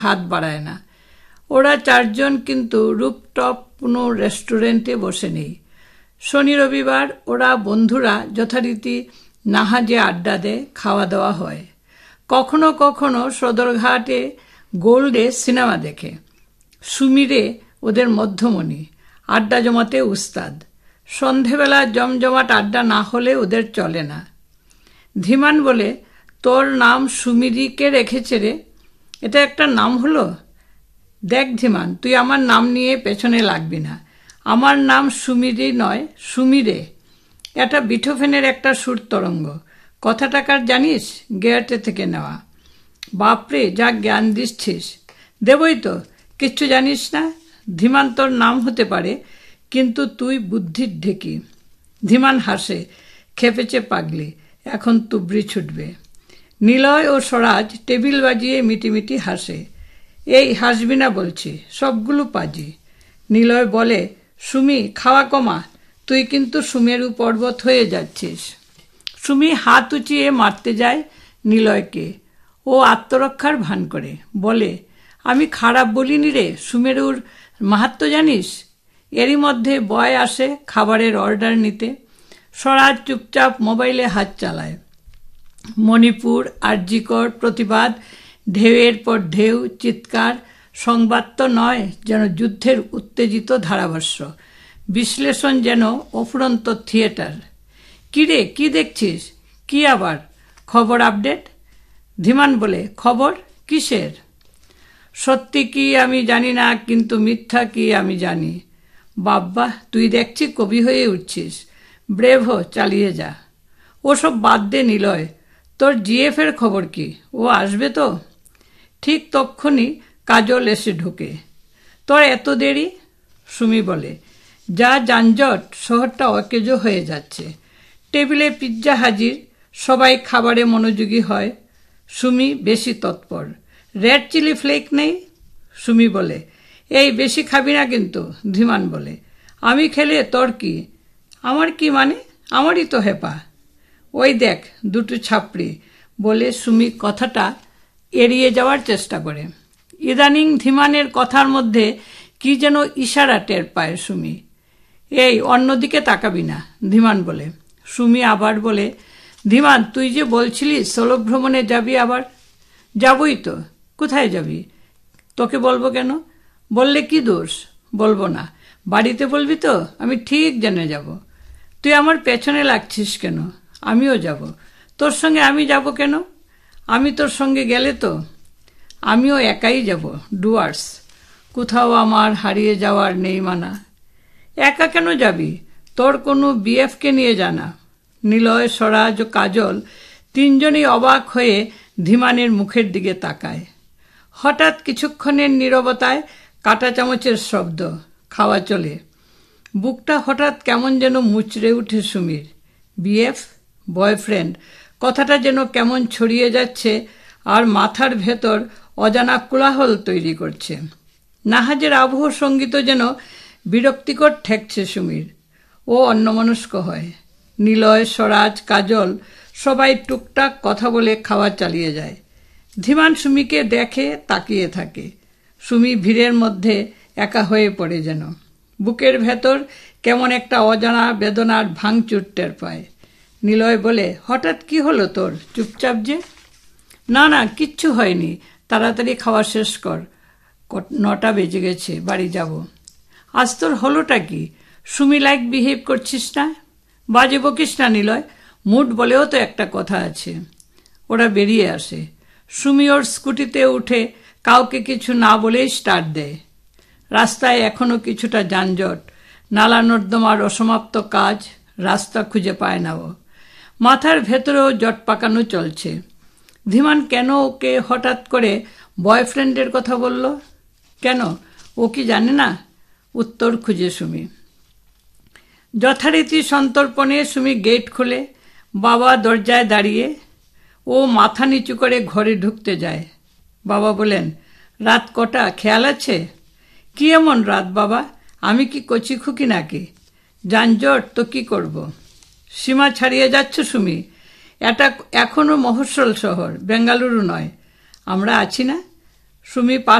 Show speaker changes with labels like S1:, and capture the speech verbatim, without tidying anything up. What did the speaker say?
S1: হাত বাড়ায় না। ওরা চারজন কিন্তু রুপটপ কোনো রেস্টুরেন্টে বসে নেই। শনি রবিবার ওরা বন্ধুরা যথারীতি নাহাজে আড্ডা দেয়, খাওয়া দাওয়া হয়। কখনো কখনো সদরঘাটে গোল্ডে সিনেমা দেখে। সুমিরে ওদের মধ্যমণি, আড্ডা জমাতে উস্তাদ। সন্ধেবেলা জমজমাট আড্ডা না হলে ওদের চলে না। ধীমান বলে, তোর নাম সুমিরি কে রেখেছে রে? এটা একটা নাম হলো? দেখ ধীমান, তুই আমার নাম নিয়ে পেছনে লাগবি না। আমার নাম সুমিরি নয়, সুমিরে। এটা বিথোফেনের একটা সুর তরঙ্গ। কথাটা কার জানিস? গেয়াটে থেকে নেওয়া। বাপরে, যা জ্ঞান দিচ্ছিস! দেবই তো, কিচ্ছু জানিস না। ধীমান তোর নাম হতে পারে, কিন্তু তুই বুদ্ধির ঢেকি। ধীমান হাসে, খেপেছে পাগলি, এখন তুবড়ি ছুটবে। নিলয় ও স্বরাজ টেবিল বাজিয়ে মিটিমিটি হাসে। এই হাসবি না বলছি, সবগুলো পাজি। নিলয় বলে, সুমি খাওয়া কমা, তুই কিন্তু সুমেরু পর্বত হয়ে যাচ্ছিস। সুমি হাত উঁচিয়ে মারতে যায় নিলয়কে। ও আত্মরক্ষার ভান করে বলে, আমি খারাপ বলিনি রে, সুমেরুর মাহাত্ম্য জানিস? এরই মধ্যে বয় আসে খাবারের অর্ডার নিতে। স্বরাজ চুপচাপ মোবাইলে হাত চালায়। মণিপুর, আরজিকর, প্রতিবাদ, ঢেউয়ের পর ঢেউ, চিৎকার, সংবাদ তো নয়, যেন যুদ্ধের উত্তেজিত ধারাভাষ্য। বিশ্লেষণ যেন অফুরন্ত থিয়েটার। কিরে, কি দেখছিস? কি আবার? খবর আপডেট। ধীমান বলে, খবর কিসের? সত্যি কি আমি জানি না, কিন্তু মিথ্যা কি আমি জানি। বাব্বা, তুই দেখছি কবি হয়ে উঠছিস। ব্রেভ হো, চালিয়ে যা। ওসব বাদ দে নিলয়, তোর জিএফ এর খবর কি? ও আসবে তো? ঠিক তক্ষুনি কাজল এসে ঢোকে। তোর এত দেরি? সুমি বলে, যা যানজট, শহরটা অকেজো হয়ে যাচ্ছে। টেবিলে পিৎজা হাজির, সবাই খাবারে মনোযোগী হয়। সুমি বেশি তৎপর। রেড চিলি ফ্লেক নেই? সুমি বলে, এই বেশি খাবি না কিন্তু। ধীমান বলে, আমি খেলে তোর কি? আমার কি মানে? আমারই তো হেপা। ওই দেখ দুটো ছাপড়ি, বলে সুমি কথাটা এড়িয়ে যাওয়ার চেষ্টা করে। ইদানিং ধীমানের কথার মধ্যে কি যেন ইশারা টের পায় সুমি। এই অন্যদিকে তাকাবি না, ধীমান বলে। সুমি আবার বলে, ধীমান, তুই যে বলছিলি সোলো ভ্রমণে যাবি আবার? যাবই তো। কোথায় যাবি? তোকে বলবো কেন? বললে কি দোষ? বলবো না। বাড়িতে বলবি তো? আমি ঠিক জেনে যাব। তুই আমার পেছনে লাগছিস কেন? আমিও যাব। তোর সঙ্গে আমি যাব কেন? আমি তোর সঙ্গে গেলে তো? আমিও একাই যাব, ডুয়ার্স। কোথাও আমার হারিয়ে যাওয়ার নেই মানা। একা কেন যাবি? তোর কোনো বিএফকে নিয়ে জানা। নিলয়, স্বরাজ ও কাজল তিনজনই অবাক হয়ে ধীমানের মুখের দিকে তাকায়। হঠাৎ কিছুক্ষণের নীরবতায় কাঁটা চামচের শব্দ। খাওয়া চলে। বুকটা হঠাৎ কেমন যেন মুচড়ে উঠে সুমির। বিএফ, বয়ফ্রেন্ড, কথাটা যেন কেমন ছড়িয়ে যাচ্ছে আর মাথার ভেতর অজানা কোলাহল তৈরি করছে। নাহাজের আবহ সঙ্গীত যেন বিরক্তিকর ঠেকছে সুমির। ও অন্যমনস্ক হয়। নিলয়, স্বরাজ, কাজল সবাই টুকটাক কথা বলে খাওয়া চালিয়ে যায়। ধীমান সুমিকে দেখে তাকিয়ে থাকে। সুমি ভিড়ের মধ্যে একা হয়ে পড়ে যেন। বুকের ভেতর কেমন একটা অজানা বেদনার ভাঙচুর টের পায়। নিলয় বলে, হঠাৎ কি হলো তোর? চুপচাপ যে? না না, কিচ্ছু হয়নি। তাড়াতাড়ি খাওয়া শেষ কর, নটা বেজে গেছে, বাড়ি যাব। আজ তোর হলোটা কি? সুমি লাইক বিহেভ করছিস না? বাজে বকিস না নিলয়, মুড বলেও তো একটা কথা আছে। ওরা বেরিয়ে আসে। সুমি ওর স্কুটিতে উঠে কাউকে কিছু না বলেই স্টার্ট দেয়। রাস্তায় এখনো কিছুটা যানজট, নালা নর্দমার অসমাপ্ত কাজ, রাস্তা খুঁজে পায় না ও। মাথার ভেতরেও জট পাকানো চলছে। ধীমান কেন ওকে হঠাৎ করে বয়ফ্রেন্ডের কথা বলল? কেন? ও কি জানে না? উত্তর খুঁজে সুমি। যথারীতি সন্তর্পণে সুমি গেট খুলে। বাবা দরজায় দাঁড়িয়ে। ও মাথা নিচু করে ঘরে ঢুকতে যায়। বাবা বলেন, রাত কটা খেয়াল আছে? কি এমন রাত বাবা? আমি কি কচি খুকি নাকি? যানজট তো কি করব। সীমা ছাড়িয়ে যাচ্ছ সুমি। এটা এখনো মফস্বল শহর, বেঙ্গালুরু নয়। আমরা আছি না? সুমি